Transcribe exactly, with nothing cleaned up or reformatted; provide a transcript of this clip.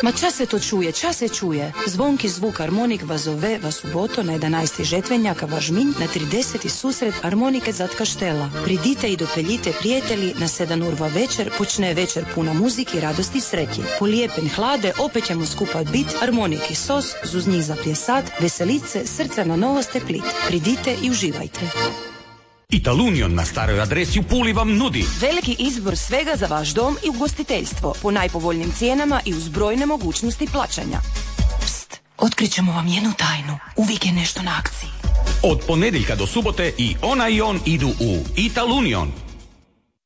Ma ča se to čuje, ča se čuje? Zvonki zvuk harmonik vas zove vas u boto na jedanajsti žetvenjaka Važmin na trideseti susret harmonike Zat Kaštela. Pridite i dopeljite prijatelji na sedam urva večer, počne večer puna muziki, radosti i sretji. Polijepen hlade, opet ćemo skupat bit, harmoniki sos, zuz njih za pljesat, veselice, srca na novoste plit. Pridite i uživajte. Italunion na staroj adresi u Puli vam nudi veliki izbor svega za vaš dom i ugostiteljstvo po najpovoljnijim cijenama i uz brojne mogućnosti plaćanja. Pst, otkrićemo vam jednu tajnu. Uvijek je nešto na akciji. od ponedjeljka do subote i ona i on idu u Italunion.